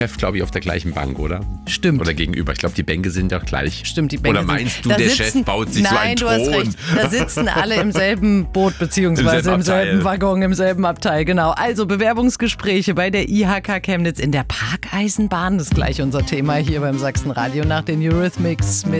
Chef, glaube ich, auf der gleichen Bank, oder? Stimmt. Oder gegenüber. Ich glaube, die Bänke sind doch gleich. Stimmt, die Bänke Oder meinst du, sind, der sitzen, Chef baut sich so einen Thron? Nein, du hast recht. Da sitzen alle im selben Boot, beziehungsweise im selben Waggon, im selben Abteil. Genau. Also Bewerbungsgespräche bei der IHK Chemnitz in der Parkeisenbahn. Das ist gleich unser Thema hier beim Sachsenradio nach den Eurythmics mit